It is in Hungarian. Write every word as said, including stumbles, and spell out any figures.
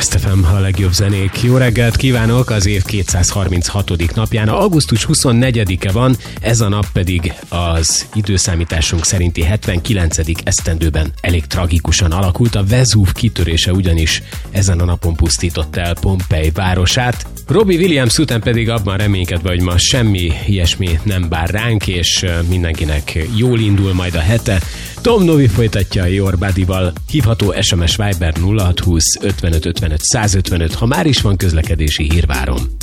Best ef em, a legjobb zenék. Jó reggelt kívánok! Az év kétszázharminchatodik napján, augusztus huszonnegyedike van, ez a nap pedig az időszámításunk szerinti hetvenkilencedik esztendőben elég tragikusan alakult. A Vezúv kitörése ugyanis ezen a napon pusztított el Pompei városát. Robbie Williams után pedig abban reménykedve, hogy ma semmi ilyesmi nem bár ránk, és mindenkinek jól indul majd a hete. Tom Novi folytatja a Your Body-val. Hívható es em es Viber nulla hatszázhúsz ötvenöt ötvenöt százötvenöt, ha már is van közlekedési hír, várom.